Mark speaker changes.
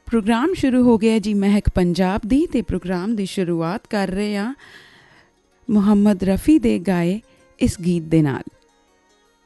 Speaker 1: Programme ਸ਼ੁਰੂ ਹੋ ਗਿਆ ਜੀ ਮਹਿਕ ਪੰਜਾਬ ਦੀ, ਅਤੇ ਪ੍ਰੋਗਰਾਮ ਦੀ ਸ਼ੁਰੂਆਤ ਕਰ ਰਹੇ ਹਾਂ ਮੁਹੰਮਦ ਰਫੀ ਦੇ ਗਾਏ ਇਸ ਗੀਤ ਦੇ ਨਾਲ।